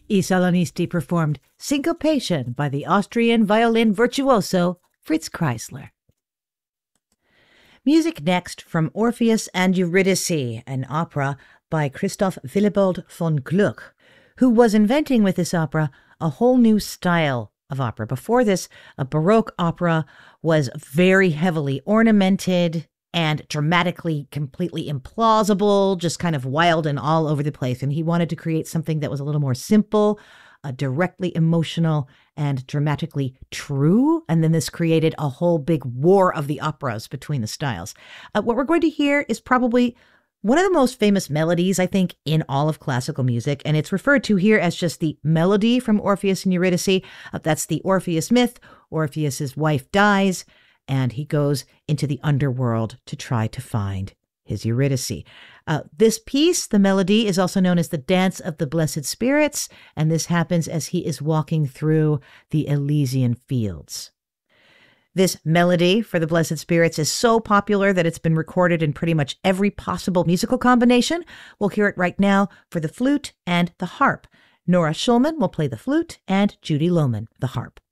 I Salonisti performed Syncopation by the Austrian violin virtuoso Fritz Kreisler. Music next from Orpheus and Eurydice, an opera by Christoph Willibald von Gluck, who was inventing with this opera a whole new style of opera. Before this, a Baroque opera was very heavily ornamented and dramatically completely implausible, just kind of wild and all over the place. And he wanted to create something that was a little more simple, directly emotional, and dramatically true. And then this created a whole big war of the operas between the styles. What we're going to hear is probably one of the most famous melodies, I think, in all of classical music. And it's referred to here as just the melody from Orpheus and Eurydice. That's the Orpheus myth. Orpheus's wife dies, and he goes into the underworld to try to find his Eurydice. This piece, the melody, is also known as the Dance of the Blessed Spirits, and this happens as he is walking through the Elysian fields. This melody for the Blessed Spirits is so popular that it's been recorded in pretty much every possible musical combination. We'll hear it right now for the flute and the harp. Nora Schulman will play the flute, and Judy Lohman the harp.